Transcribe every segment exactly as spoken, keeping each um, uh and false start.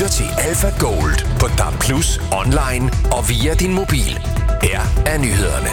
lytter til Alpha Gold på D A B plus, online og via din mobil. Her er nyhederne.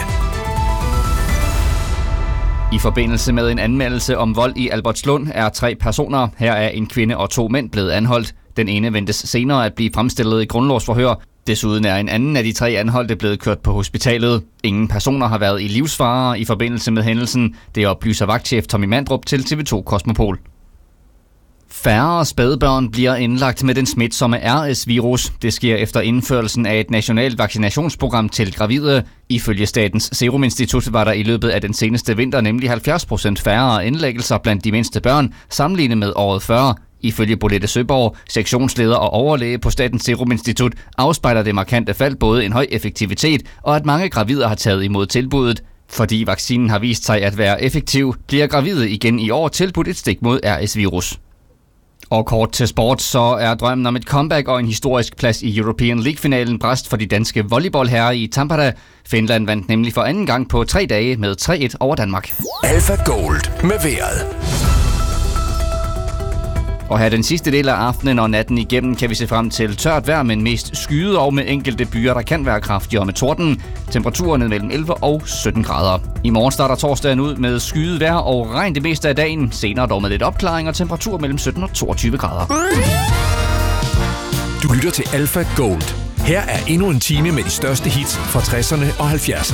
I forbindelse med en anmeldelse om vold i Albertslund er tre personer, her er en kvinde og to mænd, blevet anholdt. Den ene ventes senere at blive fremstillet i grundlovsforhør. Desuden er en anden af de tre anholdte blevet kørt på hospitalet. Ingen personer har været i livsfare i forbindelse med hændelsen. Det oplyser vagtchef Tommy Mandrup til T V to Kosmopol. Færre spædbørn bliver indlagt med den smitsomme R S-virus. Det sker efter indførelsen af et nationalt vaccinationsprogram til gravide. Ifølge Statens Serum Institut var der i løbet af den seneste vinter nemlig halvfjerds procent færre indlæggelser blandt de mindste børn, sammenlignet med året før. Ifølge Bolette Søborg, sektionsleder og overlæge på Statens Serum Institut, afspejler det markante fald både en høj effektivitet og at mange gravide har taget imod tilbuddet. Fordi vaccinen har vist sig at være effektiv, bliver gravide igen i år tilbudt et stik mod R S-virus. Og kort til sport, så er drømmen om et comeback og en historisk plads i European League-finalen brast for de danske volleyballherrer i Tampere. Finland vandt nemlig for anden gang på tre dage med tre et over Danmark. Alpha Gold med vejret. Og her den sidste del af aftenen og natten igennem kan vi se frem til tørt vejr, men mest skyet og med enkelte byer, der kan være kraftigere med torden. Temperaturen mellem elleve og sytten grader. I morgen starter torsdagen ud med skyet vejr og regn det meste af dagen. Senere dog med lidt opklaring og temperatur mellem sytten og toogtyve grader. Du lytter til Alpha Gold. Her er endnu en time med de største hits fra tresserne og halvfjerdserne.